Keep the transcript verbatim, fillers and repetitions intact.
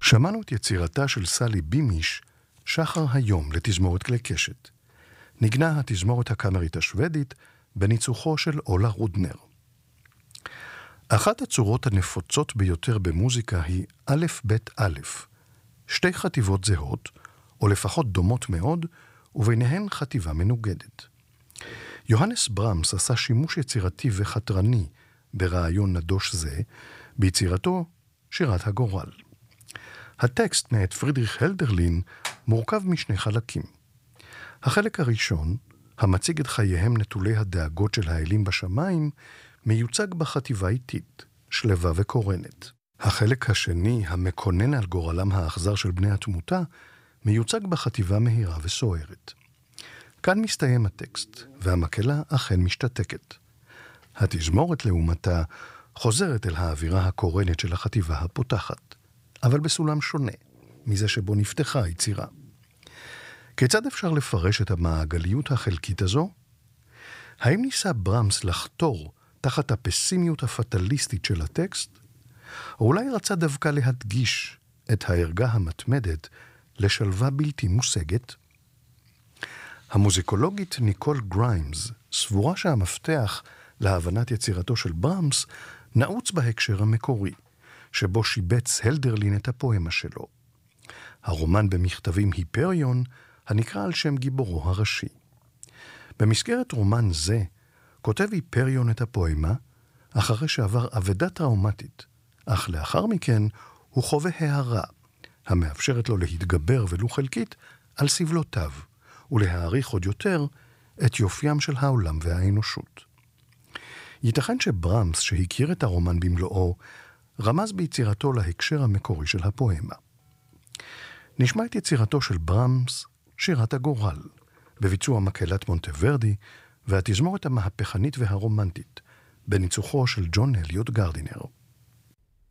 שמענו את יצירתה של סלי בימיש, שחר היום, לתזמורת כלי קשת. נגנה התזמורת הקאמרית השוודית בניצוחו של אולה רודנר. אחת הצורות הנפוצות ביותר במוזיקה היא א' ב' א', שתי חטיבות זהות, או לפחות דומות מאוד, וביניהן חטיבה מנוגדת. יוהנס ברמס עשה שימוש יצירתי וחתרני ברעיון נדוש זה, ביצירתו שירת הגורל. הטקסט מאת פרידריך הלדרלין מורכב משני חלקים. החלק הראשון, המציג את חייהם נטולי הדאגות של האלים בשמיים, מיוצג בחטיבה איטית, שלווה וקורנת. החלק השני, המקונן על גורלם האכזר של בני התמותה, מיוצג בחטיבה מהירה וסוערת. כאן מסתיים הטקסט, והמקהלה אכן משתתקת. התזמורת לעומתה חוזרת אל האווירה הקורנת של החטיבה הפותחת, אבל בסולם שונה מזה שבו נפתחה היצירה. כיצד אפשר לפרש את המעגליות החלקית הזו? האם ניסה ברמס לחתור תחת הפסימיות הפטליסטית של הטקסט? או אולי רצה דווקא להדגיש את הערגה המתמדת לשלווה בלתי מושגת? המוזיקולוגית ניקול גריימס סבורה שהמפתח להבנת יצירתו של ברמס נעוץ בהקשר המקורי, שבו שיבץ הלדרלין את הפואמה שלו. הרומן במכתבים היפריון, הנקרא על שם גיבורו הראשי. במסגרת רומן זה, כותב היפריון את הפואמה, אחרי שעבר אבדה טראומטית, אך לאחר מכן הוא חווה הערה, המאפשרת לו להתגבר ולו חלקית על סבלותיו, ולהעריך עוד יותר את יופיים של העולם והאנושות. ייתכן שברמס, שהכיר את הרומן במלואו, רמז ביצירתו להקשר המקורי של הפואמה. נשמע את יצירתו של ברמס, שירת הגורל, בביצוע מקהלת מונטוורדי והתזמורת המהפכנית והרומנטית, בניצוחו של ג'ון אליוט גרדינר.